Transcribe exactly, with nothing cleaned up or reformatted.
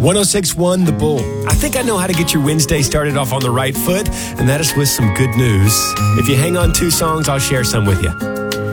one oh six point one The Bull. I think I know how to get your Wednesday started off on the right foot, and that is with some good news. If you hang on two songs, I'll share some with you.